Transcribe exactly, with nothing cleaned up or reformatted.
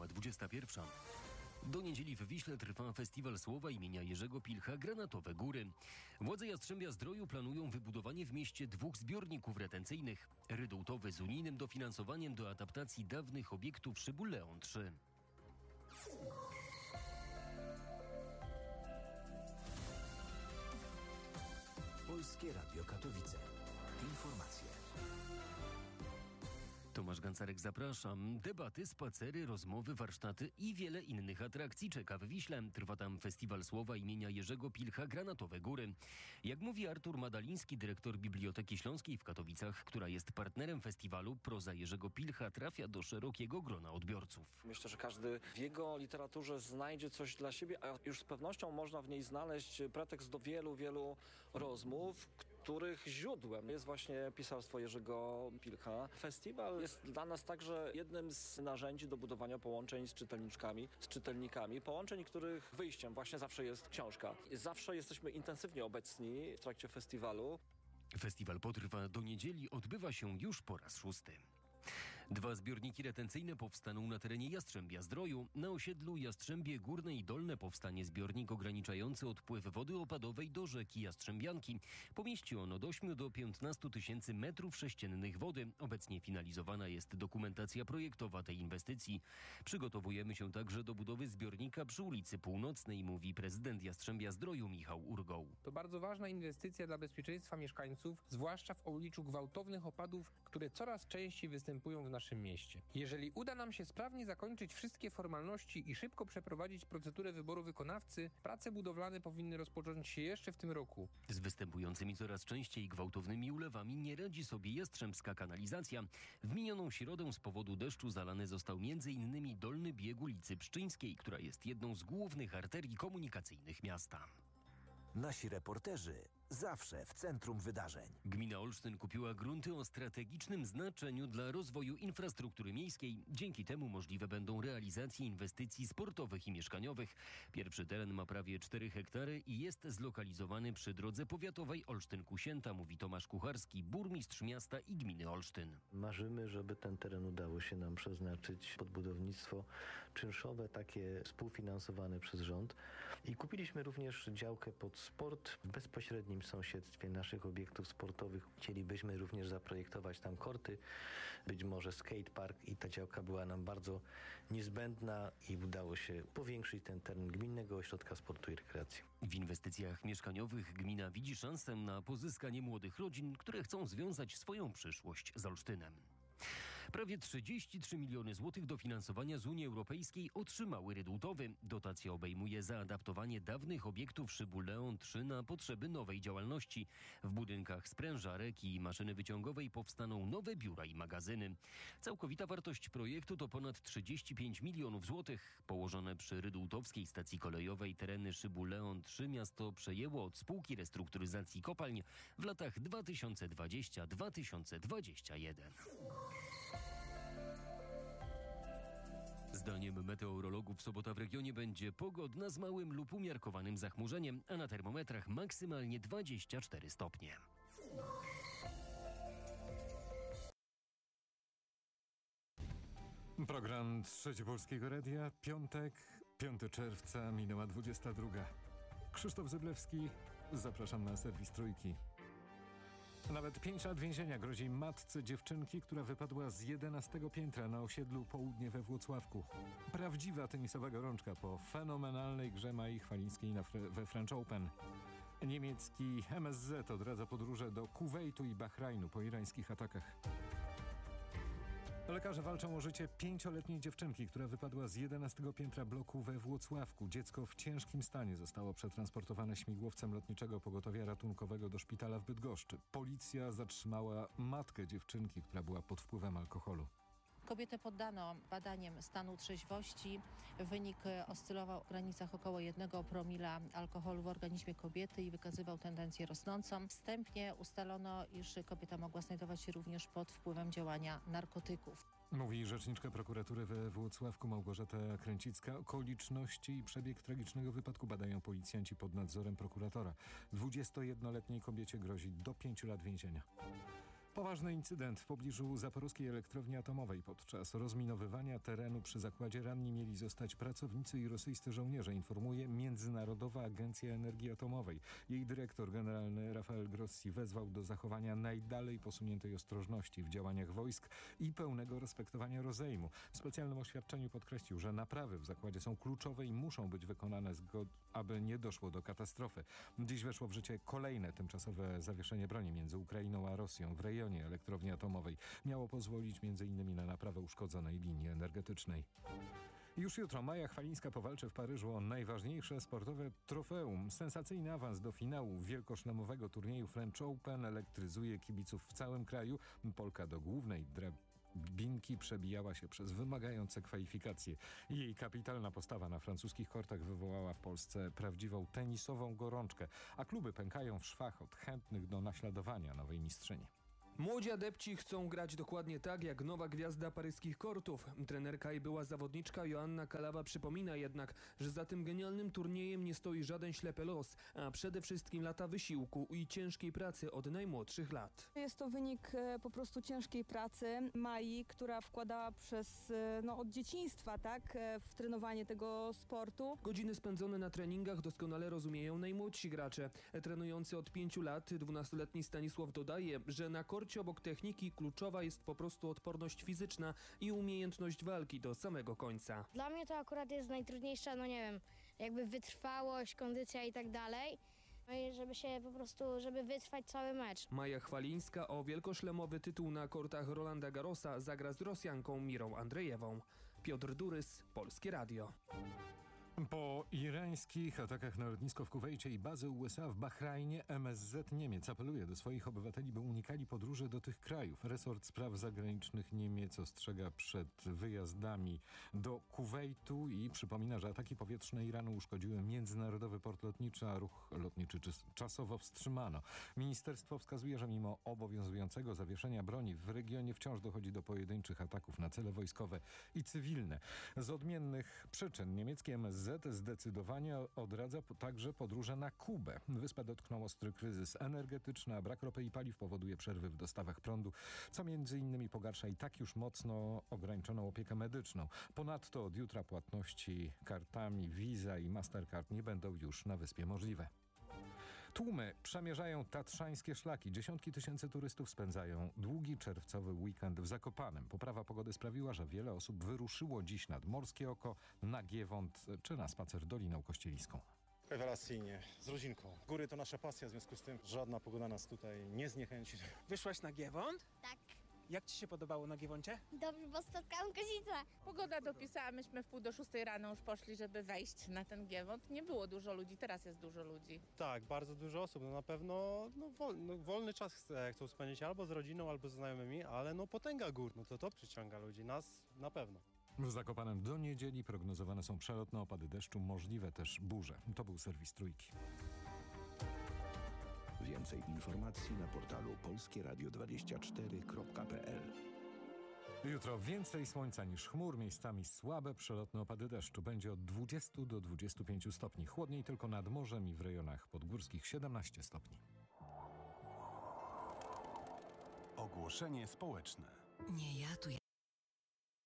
Minęła dwudziesta pierwsza. Do niedzieli w Wiśle trwa festiwal słowa imienia Jerzego Pilcha Granatowe Góry. Władze Jastrzębia-Zdroju planują wybudowanie w mieście dwóch zbiorników retencyjnych. Redułtowy z unijnym dofinansowaniem do adaptacji dawnych obiektów szybu Leon trzy. Polskie Radio Katowice. Informacje. Tomasz Gancarek, zapraszam. Debaty, spacery, rozmowy, warsztaty i wiele innych atrakcji czeka w Wiśle. Trwa tam festiwal słowa imienia Jerzego Pilcha Granatowe Góry. Jak mówi Artur Madaliński, dyrektor Biblioteki Śląskiej w Katowicach, która jest partnerem festiwalu, proza Jerzego Pilcha trafia do szerokiego grona odbiorców. Myślę, że każdy w jego literaturze znajdzie coś dla siebie, a już z pewnością można w niej znaleźć pretekst do wielu, wielu rozmów, których źródłem jest właśnie pisarstwo Jerzego Pilcha. Festiwal jest dla nas także jednym z narzędzi do budowania połączeń z czytelniczkami, z czytelnikami. Połączeń, których wyjściem właśnie zawsze jest książka. Zawsze jesteśmy intensywnie obecni w trakcie festiwalu. Festiwal potrwa do niedzieli, odbywa się już po raz szósty. Dwa zbiorniki retencyjne powstaną na terenie Jastrzębia-Zdroju. Na osiedlu Jastrzębie Górne i Dolne powstanie zbiornik ograniczający odpływ wody opadowej do rzeki Jastrzębianki. Pomieści on od ośmiu do piętnastu tysięcy metrów sześciennych wody. Obecnie finalizowana jest dokumentacja projektowa tej inwestycji. Przygotowujemy się także do budowy zbiornika przy ulicy Północnej, mówi prezydent Jastrzębia-Zdroju Michał Urgoł. To bardzo ważna inwestycja dla bezpieczeństwa mieszkańców, zwłaszcza w obliczu gwałtownych opadów, które coraz częściej występują w naszym mieście. Jeżeli uda nam się sprawnie zakończyć wszystkie formalności i szybko przeprowadzić procedurę wyboru wykonawcy, prace budowlane powinny rozpocząć się jeszcze w tym roku. Z występującymi coraz częściej gwałtownymi ulewami nie radzi sobie Jastrzębska kanalizacja. W minioną środę z powodu deszczu zalany został między innymi dolny bieg ulicy Pszczyńskiej, która jest jedną z głównych arterii komunikacyjnych miasta. Nasi reporterzy zawsze w centrum wydarzeń. Gmina Olsztyn kupiła grunty o strategicznym znaczeniu dla rozwoju infrastruktury miejskiej. Dzięki temu możliwe będą realizacje inwestycji sportowych i mieszkaniowych. Pierwszy teren ma prawie cztery hektary i jest zlokalizowany przy drodze powiatowej Olsztyn-Kusięta, mówi Tomasz Kucharski, burmistrz miasta i gminy Olsztyn. Marzymy, żeby ten teren udało się nam przeznaczyć pod budownictwo czynszowe, takie współfinansowane przez rząd. I kupiliśmy również działkę pod sport w bezpośrednim sąsiedztwie naszych obiektów sportowych. Chcielibyśmy również zaprojektować tam korty, być może skatepark i ta działka była nam bardzo niezbędna i udało się powiększyć ten teren Gminnego Ośrodka Sportu i Rekreacji. W inwestycjach mieszkaniowych gmina widzi szansę na pozyskanie młodych rodzin, które chcą związać swoją przyszłość z Olsztynem. Prawie trzydzieści trzy miliony złotych dofinansowania z Unii Europejskiej otrzymały Redułtowy. Dotacja obejmuje zaadaptowanie dawnych obiektów szybu Leon trzy na potrzeby nowej działalności. W budynkach sprężarek i maszyny wyciągowej powstaną nowe biura i magazyny. Całkowita wartość projektu to ponad trzydzieści pięć milionów złotych. Położone przy Redułtowskiej stacji kolejowej tereny szybu Leon trzy miasto przejęło od spółki restrukturyzacji kopalń w latach dwa tysiące dwudziestym do dwa tysiące dwudziestego pierwszego. Zdaniem meteorologów sobota w regionie będzie pogodna z małym lub umiarkowanym zachmurzeniem, a na termometrach maksymalnie dwadzieścia cztery stopnie. Program Trzeci Polskiego Radia, piątek, piątego czerwca, minęła dwudziesta druga. Krzysztof Zyblewski, zapraszam na serwis Trójki. Nawet pięć lat więzienia grozi matce dziewczynki, która wypadła z jedenastego piętra na osiedlu Południe we Włocławku. Prawdziwa tenisowa gorączka po fenomenalnej grze Mai Chwalińskiej na fre- we French Open. Niemiecki M S Z odradza podróże do Kuwejtu i Bahrajnu po irańskich atakach. Lekarze walczą o życie pięcioletniej dziewczynki, która wypadła z jedenastego piętra bloku we Włocławku. Dziecko w ciężkim stanie zostało przetransportowane śmigłowcem lotniczego pogotowia ratunkowego do szpitala w Bydgoszczy. Policja zatrzymała matkę dziewczynki, która była pod wpływem alkoholu. Kobietę poddano badaniom stanu trzeźwości. Wynik oscylował w granicach około jednego promila alkoholu w organizmie kobiety i wykazywał tendencję rosnącą. Wstępnie ustalono, iż kobieta mogła znajdować się również pod wpływem działania narkotyków. Mówi rzeczniczka prokuratury we Włocławku Małgorzata Kręcicka. Okoliczności i przebieg tragicznego wypadku badają policjanci pod nadzorem prokuratora. dwudziestojednoletniej kobiecie grozi do pięciu lat więzienia. Poważny incydent w pobliżu Zaporowskiej Elektrowni Atomowej. Podczas rozminowywania terenu przy zakładzie ranni mieli zostać pracownicy i rosyjscy żołnierze, informuje Międzynarodowa Agencja Energii Atomowej. Jej dyrektor generalny Rafael Grossi wezwał do zachowania najdalej posuniętej ostrożności w działaniach wojsk i pełnego respektowania rozejmu. W specjalnym oświadczeniu podkreślił, że naprawy w zakładzie są kluczowe i muszą być wykonane, aby nie doszło do katastrofy. Dziś weszło w życie kolejne tymczasowe zawieszenie broni między Ukrainą a Rosją w rejonie elektrowni atomowej. Miało pozwolić między innymi na naprawę uszkodzonej linii energetycznej. Już jutro Maja Chwalińska powalczy w Paryżu o najważniejsze sportowe trofeum. Sensacyjny awans do finału wielkoszlemowego turnieju French Open elektryzuje kibiców w całym kraju. Polka do głównej drabinki przebijała się przez wymagające kwalifikacje. Jej kapitalna postawa na francuskich kortach wywołała w Polsce prawdziwą tenisową gorączkę, a kluby pękają w szwach od chętnych do naśladowania nowej mistrzyni. Młodzi adepci chcą grać dokładnie tak jak nowa gwiazda paryskich kortów. Trenerka i była zawodniczka Joanna Kalawa przypomina jednak, że za tym genialnym turniejem nie stoi żaden ślepy los, a przede wszystkim lata wysiłku i ciężkiej pracy od najmłodszych lat. Jest to wynik e, po prostu ciężkiej pracy Mai, która wkładała przez e, no, od dzieciństwa tak, e, w trenowanie tego sportu. Godziny spędzone na treningach doskonale rozumieją najmłodsi gracze. Trenujący od pięciu lat dwunastoletni Stanisław dodaje, że na korcie obok techniki kluczowa jest po prostu odporność fizyczna i umiejętność walki do samego końca. Dla mnie to akurat jest najtrudniejsza, no nie wiem, jakby wytrwałość, kondycja i tak dalej. No i żeby się po prostu, żeby wytrwać cały mecz. Maja Chwalińska o wielkoszlemowy tytuł na kortach Rolanda Garrosa zagra z Rosjanką Mirą Andrzejewą. Piotr Durys, Polskie Radio. Po irańskich atakach na lotnisko w Kuwejcie i bazy U S A w Bahrajnie M S Z Niemiec apeluje do swoich obywateli, by unikali podróży do tych krajów. Resort Spraw Zagranicznych Niemiec ostrzega przed wyjazdami do Kuwejtu i przypomina, że ataki powietrzne Iranu uszkodziły międzynarodowy port lotniczy, a ruch lotniczy czasowo wstrzymano. Ministerstwo wskazuje, że mimo obowiązującego zawieszenia broni w regionie wciąż dochodzi do pojedynczych ataków na cele wojskowe i cywilne. Z odmiennych przyczyn niemieckie M S Z zdecydowanie odradza także podróże na Kubę. Wyspę dotknął ostry kryzys energetyczny, a brak ropy i paliw powoduje przerwy w dostawach prądu, co między innymi pogarsza i tak już mocno ograniczoną opiekę medyczną. Ponadto od jutra płatności kartami Visa i Mastercard nie będą już na wyspie możliwe. Tłumy przemierzają tatrzańskie szlaki. Dziesiątki tysięcy turystów spędzają długi czerwcowy weekend w Zakopanem. Poprawa pogody sprawiła, że wiele osób wyruszyło dziś nad Morskie Oko, na Giewont czy na spacer Doliną Kościeliską. Rewelacyjnie, z rodzinką. Góry to nasza pasja, w związku z tym żadna pogoda nas tutaj nie zniechęci. Wyszłaś na Giewont? Tak. Jak ci się podobało na Giewoncie? Dobrze, bo spotkałam kozicę. Pogoda dopisała, myśmy w pół do szóstej rano już poszli, żeby wejść na ten Giewont. Nie było dużo ludzi, teraz jest dużo ludzi. Tak, bardzo dużo osób. No na pewno no, wol, no, wolny czas chcą spędzić albo z rodziną, albo ze znajomymi, ale no potęga gór, no to to przyciąga ludzi, nas na pewno. W Zakopanem do niedzieli prognozowane są przelotne opady deszczu, możliwe też burze. To był serwis Trójki. Więcej informacji na portalu polskie radio dwadzieścia cztery kropka p l. Jutro więcej słońca niż chmur, miejscami słabe przelotne opady deszczu. Będzie od dwudziestu do dwudziestu pięciu stopni. Chłodniej tylko nad morzem i w rejonach podgórskich siedemnaście stopni. Ogłoszenie społeczne. Nie ja tu